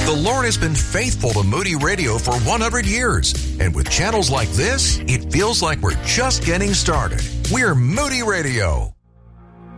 The Lord has been faithful to Moody Radio for 100 years. And with channels like this, it feels like we're just getting started. We're Moody Radio.